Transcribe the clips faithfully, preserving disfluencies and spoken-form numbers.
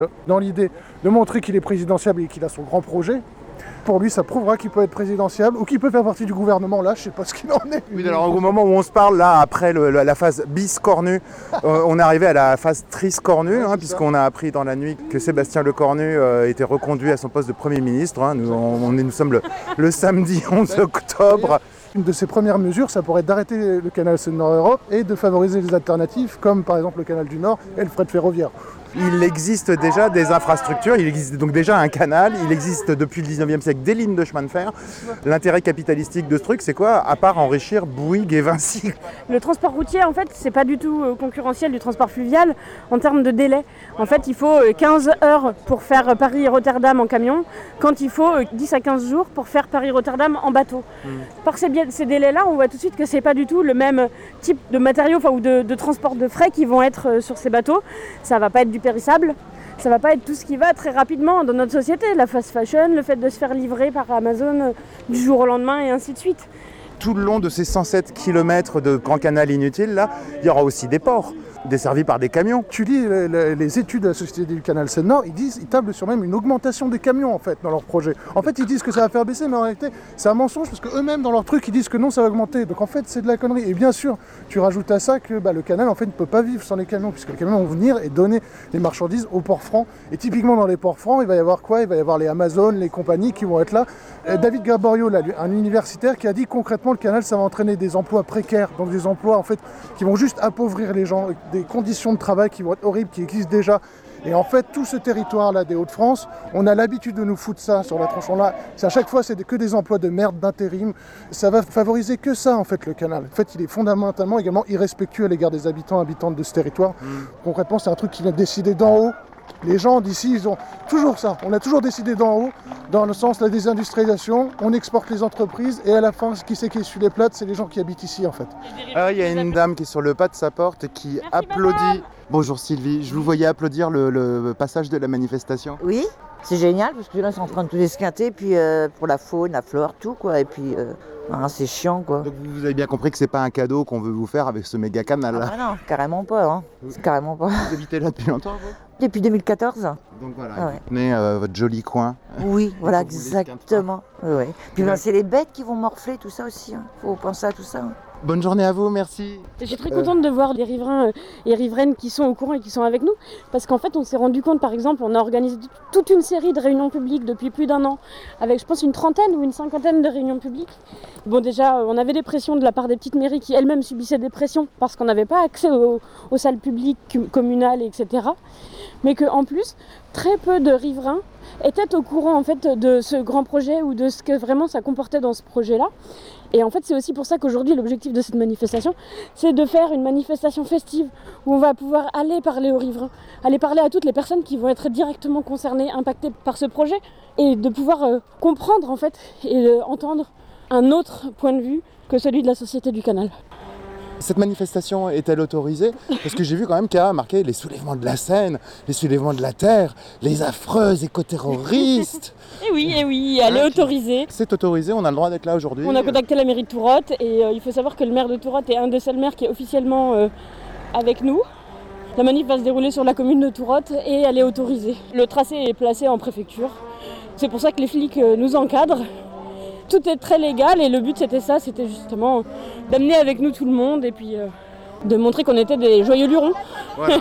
Dans l'idée de montrer qu'il est présidentiable et qu'il a son grand projet, pour lui, ça prouvera qu'il peut être présidentiable ou qu'il peut faire partie du gouvernement. Là, je ne sais pas ce qu'il en est. Oui, alors au moment où on se parle, là, après le, la phase bis cornu, euh, on est arrivé à la phase tris cornu, hein, puisqu'on a appris dans la nuit que Sébastien Lecornu euh, était reconduit à son poste de Premier ministre. Hein. Nous, on, on est, nous sommes le, le samedi onze octobre. Une de ses premières mesures, ça pourrait être d'arrêter le canal Seine-Nord-Europe et de favoriser les alternatives, comme par exemple le canal du Nord et le fret ferroviaire. Il existe déjà des infrastructures, il existe donc déjà un canal, il existe depuis le dix-neuvième siècle des lignes de chemin de fer. L'intérêt capitalistique de ce truc, c'est quoi, à part enrichir Bouygues et Vinci? Le transport routier, en fait, c'est pas du tout concurrentiel du transport fluvial en termes de délai. En fait, il faut quinze heures pour faire Paris-Rotterdam en camion, quand il faut dix à quinze jours pour faire Paris-Rotterdam en bateau. Mmh. Par ces, ces délais-là, on voit tout de suite que c'est pas du tout le même type de matériaux ou de, de transport de frais qui vont être sur ces bateaux. Ça va pas être du périssable, ça va pas être tout ce qui va très rapidement dans notre société, la fast fashion, le fait de se faire livrer par Amazon du jour au lendemain et ainsi de suite. Tout le long de ces cent sept kilomètres de grand canal inutile, là, il y aura aussi des ports desservis par des camions. Tu lis les, les, les études de la Société du canal Seine-Nord, ils disent, ils tablent sur même une augmentation des camions en fait dans leur projet. En fait, ils disent que ça va faire baisser, mais en réalité, c'est un mensonge parce qu'eux-mêmes dans leur truc, ils disent que non, ça va augmenter. Donc en fait, c'est de la connerie. Et bien sûr, tu rajoutes à ça que bah, le canal en fait ne peut pas vivre sans les camions, puisque les camions vont venir et donner les marchandises aux ports francs. Et typiquement dans les ports francs, il va y avoir quoi? Il va y avoir les Amazon, les compagnies qui vont être là. Et David Gaborio, là, un universitaire, qui a dit concrètement le canal, ça va entraîner des emplois précaires, donc des emplois en fait qui vont juste appauvrir les gens, des conditions de travail qui vont être horribles, qui existent déjà. Et en fait, tout ce territoire-là des Hauts-de-France, on a l'habitude de nous foutre ça sur la tronçon-là. C'est à chaque fois, c'est que des emplois de merde, d'intérim. Ça va favoriser que ça, en fait, le canal. En fait, il est fondamentalement également irrespectueux à l'égard des habitants, habitantes de ce territoire. Mmh. Concrètement, c'est un truc qui vient décider d'en haut. Les gens d'ici, ils ont toujours ça. On a toujours décidé d'en haut, dans le sens de la désindustrialisation. On exporte les entreprises et à la fin, qui c'est qui essuie les plates? C'est les gens qui habitent ici, en fait. Ah, il y a une dame qui est sur le pas de sa porte et qui Merci, applaudit. madame. Bonjour Sylvie, je vous voyais applaudir le, le passage de la manifestation. Oui, c'est génial parce que là, ils sont en train de tout esquinter, puis euh, pour la faune, la flore, tout quoi. Et puis, euh, hein, c'est chiant quoi. Donc vous avez bien compris que c'est pas un cadeau qu'on veut vous faire avec ce méga canal là. Ah bah non, carrément pas. Hein. C'est carrément pas. Vous habitez là depuis longtemps vous? Depuis deux mille quatorze. Donc voilà, ah, vous ouais. tenez euh, votre joli coin. Oui, voilà, exactement. Oui, oui. Puis ben, c'est les bêtes qui vont morfler, tout ça aussi. Hein. Faut penser à tout ça. Hein. Bonne journée à vous, merci. Je suis très contente de voir les riverains et riveraines qui sont au courant et qui sont avec nous, parce qu'en fait on s'est rendu compte, par exemple, on a organisé toute une série de réunions publiques depuis plus d'un an, avec je pense une trentaine ou une cinquantaine de réunions publiques. Bon, déjà on avait des pressions de la part des petites mairies qui elles-mêmes subissaient des pressions parce qu'on n'avait pas accès aux, aux salles publiques communales, et cetera. Mais qu'en plus, très peu de riverains étaient au courant en fait de ce grand projet ou de ce que vraiment ça comportait dans ce projet-là. Et en fait, c'est aussi pour ça qu'aujourd'hui, l'objectif de cette manifestation, c'est de faire une manifestation festive où on va pouvoir aller parler aux riverains, aller parler à toutes les personnes qui vont être directement concernées, impactées par ce projet, et de pouvoir euh, comprendre en fait et euh, entendre un autre point de vue que celui de la Société du canal. Cette manifestation est-elle autorisée? Parce que j'ai vu quand même qu'il y a marqué les soulèvements de la Seine, les soulèvements de la Terre, les affreux écoterroristes. Et oui, et oui, elle est autorisée. C'est autorisé, on a le droit d'être là aujourd'hui. On a contacté la mairie de Tourotte et euh, il faut savoir que le maire de Tourotte est un des seuls maires qui est officiellement euh, avec nous. La manif va se dérouler sur la commune de Tourotte et elle est autorisée. Le tracé est placé en préfecture. C'est pour ça que les flics euh, nous encadrent. Tout est très légal et le but c'était ça, c'était justement d'amener avec nous tout le monde et puis euh, de montrer qu'on était des joyeux lurons. Voilà.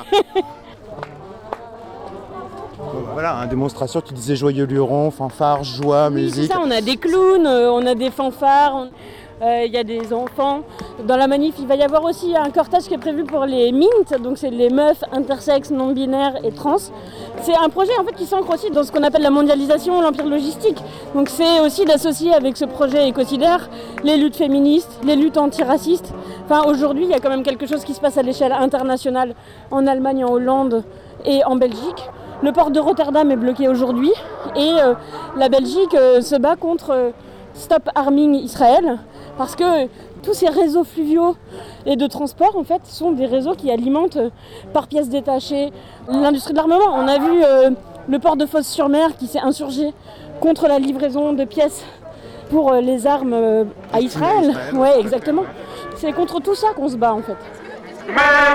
Voilà, une démonstration, tu disais joyeux lurons, fanfares, joie, oui, musique. C'est ça, on a des clowns, euh, on a des fanfares, il euh, y a des enfants. Dans la manif, il va y avoir aussi un cortège qui est prévu pour les M I N T, donc c'est les meufs intersexes, non-binaires et trans. C'est un projet en fait qui s'ancre aussi dans ce qu'on appelle la mondialisation, l'empire logistique. Donc c'est aussi d'associer avec ce projet écocidaire les luttes féministes, les luttes antiracistes. Enfin aujourd'hui, il y a quand même quelque chose qui se passe à l'échelle internationale, en Allemagne, en Hollande et en Belgique. Le port de Rotterdam est bloqué aujourd'hui et euh, la Belgique euh, se bat contre euh, Stop Arming Israël parce que tous ces réseaux fluviaux et de transport en fait sont des réseaux qui alimentent euh, par pièces détachées l'industrie de l'armement. On a vu euh, le port de Fos-sur-Mer qui s'est insurgé contre la livraison de pièces pour euh, les armes euh, à Israël. Ouais, exactement. C'est contre tout ça qu'on se bat en fait.